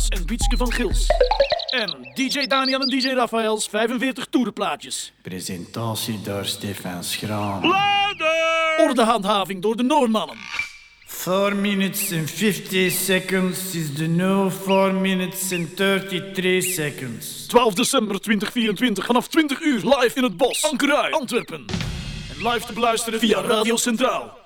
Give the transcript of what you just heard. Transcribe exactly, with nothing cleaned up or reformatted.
en Bietske van Gils. En D J Daniel en D J Raphaëls vijfenveertig toerenplaatjes. Presentatie door Stefan Schraan. Louder! Ordehandhaving door de Noormannen. four minutes and fifty seconds is the new four minutes and thirty-three seconds. twaalf december tweeduizend vierentwintig vanaf twintig uur live in het bos. Ankerij, Antwerpen. En live te beluisteren via Radio Centraal.